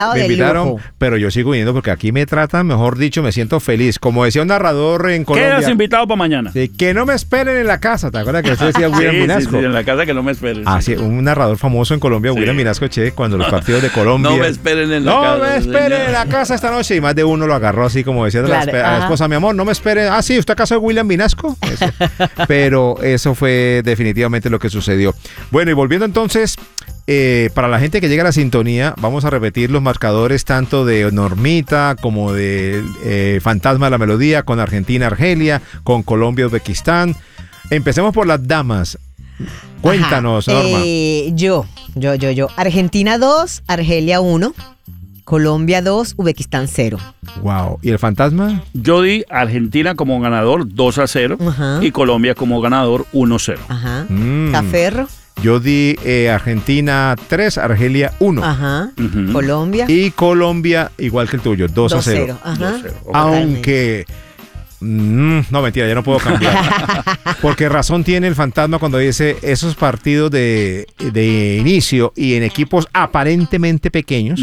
me invitaron, pero yo sigo yendo porque aquí me tratan, mejor dicho, me siento feliz. Como decía un narrador en Colombia. Quedas invitado para mañana. Sí, que no me esperen en la casa, ¿te acuerdas que usted decía William Vinasco? Sí, en la casa que no me esperen. Sí, un narrador famoso en Colombia, William Vinasco, cuando los partidos de Colombia. No me esperen en la casa. No me esperen en la casa esta noche. Y más de uno lo agarró así como decía a la esposa, mi amor, no me esperen. Ah, sí, ¿usted acaso es William Vinasco? Pero eso fue definitivamente lo que sucedió. Bueno, y volviendo entonces, para la gente que llega a la sintonía, vamos a repetir los marcadores tanto de Normita como de Fantasma de la Melodía, con Argentina, Argelia, con Colombia, Uzbekistán. Empecemos por las damas. Cuéntanos, Norma. Yo. Argentina 2, Argelia 1. Colombia 2, Uzbekistán 0. Wow. ¿Y el Fantasma? Yo di Argentina como ganador 2-0 y Colombia como ganador 1-0. Ajá. Taferro. Yo di Argentina 3, Argelia 1. Ajá. Colombia. Y Colombia, igual que el tuyo, 2-0. Ajá. 2-0. Aunque... no, mentira, ya no puedo cambiar. Porque razón tiene el Fantasma cuando dice esos partidos de inicio y en equipos aparentemente pequeños,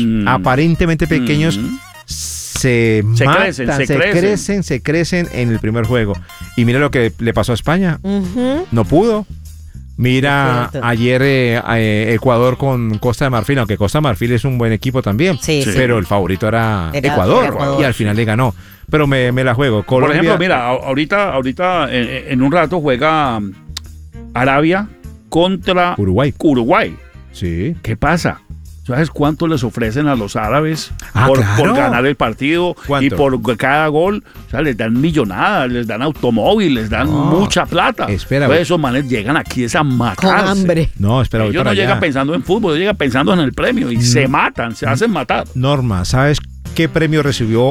se crecen en el primer juego. Y mira lo que le pasó a España. No pudo. Mira, ayer Ecuador con Costa de Marfil, aunque Costa de Marfil es un buen equipo también, pero el favorito era Ecuador y al final le ganó. Pero me la juego. Colombia, por ejemplo, mira, ahorita en un rato juega Arabia contra Uruguay. Sí. ¿Qué pasa? ¿Sabes cuánto les ofrecen a los árabes por ganar el partido? ¿Cuánto? Y por cada gol? O sea, les dan millonadas, les dan automóvil, les dan mucha plata. Espera, pues esos manes llegan aquí a matarse. Con hambre. No, espera, ellos no llegan pensando en fútbol, ellos llegan pensando en el premio y se matan, se hacen matar. Norma, ¿sabes qué premio recibió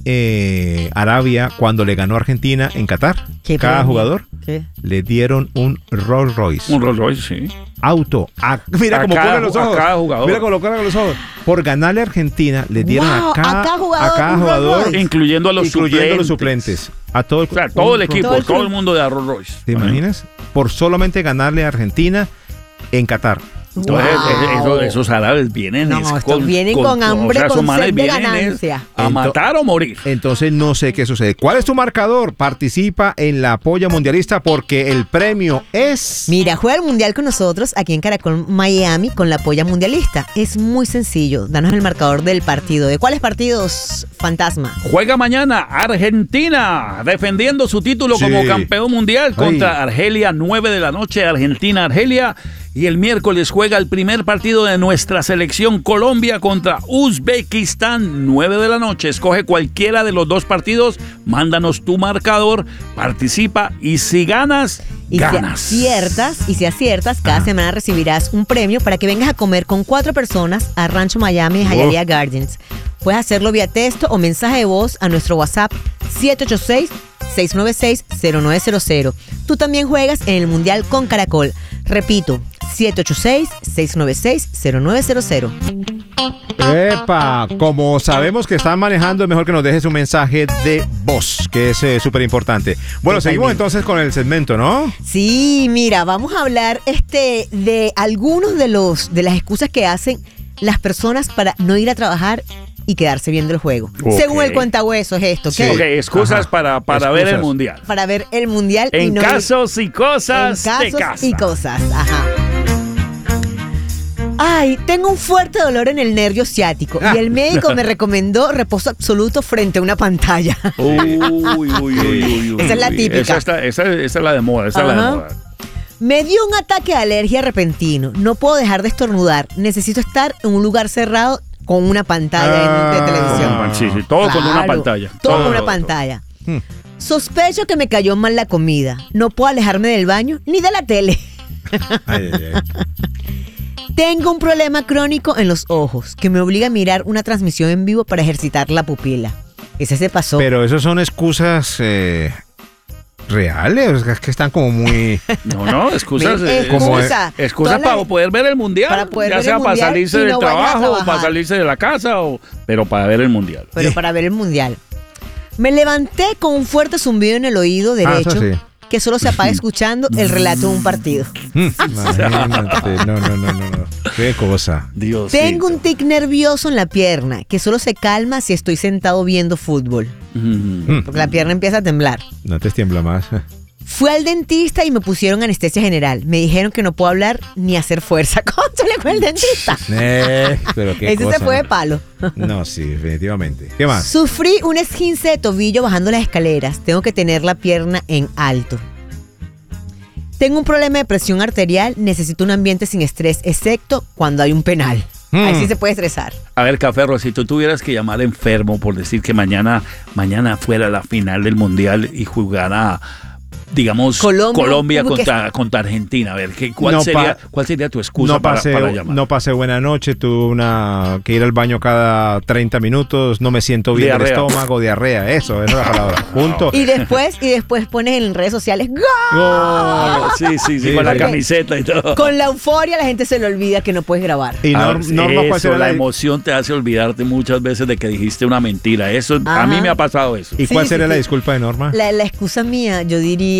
Arabia cuando le ganó a Argentina en Qatar? Cada jugador le dieron un Rolls Royce. Un Rolls Royce, sí. Auto. Mira cómo ponen los ojos. A cada jugador. Mira cómo lo ponen los ojos. Por ganarle a Argentina, le dieron a cada jugador, incluyendo a los suplentes. A todo el equipo, todo el mundo de Rolls Royce. ¿Te imaginas? Por solamente ganarle a Argentina en Qatar. Entonces, esos árabes vienen con hambre, o sea, con sed de vienen ganancia. A matar o morir. Entonces no sé qué sucede. ¿Cuál es tu marcador? Participa en la Polla Mundialista porque el premio es... Mira, juega el Mundial con nosotros aquí en Caracol, Miami, con la Polla Mundialista. Es muy sencillo. Danos el marcador del partido. ¿De cuáles partidos, Fantasma? Juega mañana Argentina, defendiendo su título como campeón mundial contra Argelia, 9 de la noche, Argentina-Argelia. Y el miércoles juega el primer partido de nuestra selección Colombia contra Uzbekistán, 9 de la noche. Escoge cualquiera de los dos partidos, mándanos tu marcador, participa y si ganas, ganas. Si aciertas, cada semana recibirás un premio para que vengas a comer con 4 personas a Rancho Miami, Hialeah Gardens. Puedes hacerlo vía texto o mensaje de voz a nuestro WhatsApp 786-696-0900. Tú también juegas en el Mundial con Caracol. Repito, 786-696-0900. Epa, como sabemos que están manejando, es mejor que nos dejes un mensaje de voz, que es súper importante. Bueno, seguimos entonces con el segmento, ¿no? Sí, mira, vamos a hablar de algunos de las excusas que hacen las personas para no ir a trabajar y quedarse viendo el juego. Según el cuentahueso es esto. Sí. Excusas para ver el Mundial. Para ver el Mundial. En casos y cosas de casa. Y cosas, ajá. Ay, tengo un fuerte dolor en el nervio ciático y el médico me recomendó reposo absoluto frente a una pantalla. Uy. Esa es la típica. Esa es la de moda, Me dio un ataque de alergia repentino. No puedo dejar de estornudar. Necesito estar en un lugar cerrado con una pantalla de televisión. Sí, todo con una pantalla. Todo con una pantalla. Sospecho que me cayó mal la comida. No puedo alejarme del baño ni de la tele. Ay. Tengo un problema crónico en los ojos que me obliga a mirar una transmisión en vivo para ejercitar la pupila. Ese se pasó. Pero esos son excusas reales, es que están como muy... No, excusas. Excusa para poder ver el Mundial. Para poder ya ver sea el para mundial salirse del trabajo o para salirse de la casa, pero para ver el Mundial. Pero para ver el Mundial. Me levanté con un fuerte zumbido en el oído derecho. Eso sí. que solo se apaga escuchando el relato de un partido. Imagínate, no. Qué cosa. Dios. Tengo un tic nervioso en la pierna que solo se calma si estoy sentado viendo fútbol. Porque la pierna empieza a temblar. No te tiembla más. Fui al dentista y me pusieron anestesia general. Me dijeron que no puedo hablar ni hacer fuerza. Cónchale con el dentista. Pero qué Ese cosa, se fue de ¿no? palo. No, sí, definitivamente. ¿Qué más? Sufrí un esguince de tobillo bajando las escaleras. Tengo que tener la pierna en alto. Tengo un problema de presión arterial. Necesito un ambiente sin estrés, excepto cuando hay un penal. Ahí sí se puede estresar. A ver, Caferro, si tú tuvieras que llamar enfermo por decir que mañana fuera la final del Mundial y jugara, digamos, Colombia contra Argentina. A ver, ¿cuál sería tu excusa para llamar? No pasé buena noche, tuve que ir al baño cada 30 minutos, no me siento bien del estómago, diarrea, eso es la palabra. Punto. Y después pones en redes sociales ¡Gol! Sí, con la camiseta y todo. Con la euforia la gente se le olvida que no puedes grabar. Y Norma, ¿cuál será la emoción te hace olvidarte muchas veces de que dijiste una mentira. Eso, a mí me ha pasado eso. ¿Y cuál sería la disculpa de Norma? La excusa mía, yo diría